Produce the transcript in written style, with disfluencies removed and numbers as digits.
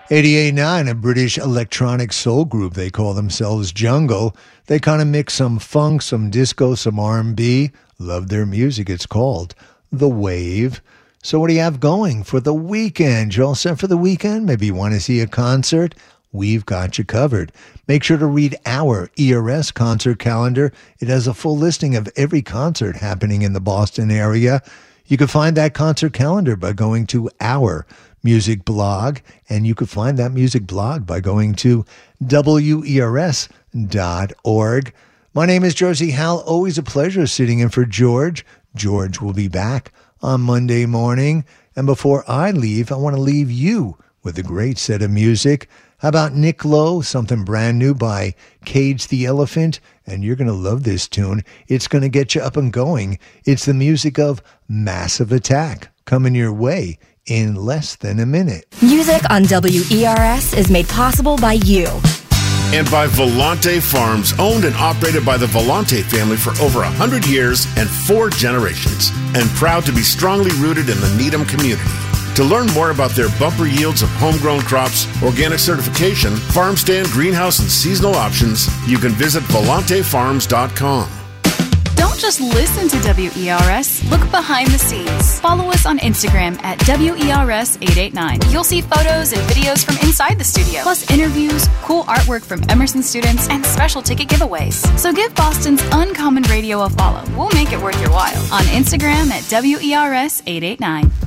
88.9, a British electronic soul group. They call themselves Jungle. They kind of mix some funk, some disco, some R&B. Love their music. It's called The Wave. So what do you have going for the weekend? You all set for the weekend? Maybe you want to see a concert? We've got you covered. Make sure to read our ERS concert calendar. It has a full listing of every concert happening in the Boston area. You can find that concert calendar by going to our music blog, and you can find that music blog by going to wers.org. My name is Josie Howell. Always a pleasure sitting in for George. George will be back on Monday morning. And before I leave, I want to leave you with a great set of music. How about Nick Lowe, something brand new by Cage the Elephant? And you're going to love this tune. It's going to get you up and going. It's the music of Massive Attack coming your way in less than a minute. Music on WERS is made possible by you. And by Volante Farms, owned and operated by the Volante family for over 100 years and 4 generations, and proud to be strongly rooted in the Needham community. To learn more about their bumper yields of homegrown crops, organic certification, farm stand, greenhouse, and seasonal options, you can visit volantefarms.com. Don't just listen to WERS. Look behind the scenes. Follow us on Instagram at WERS889. You'll see photos and videos from inside the studio, plus interviews, cool artwork from Emerson students, and special ticket giveaways. So give Boston's Uncommon Radio a follow. We'll make it worth your while on Instagram at WERS889.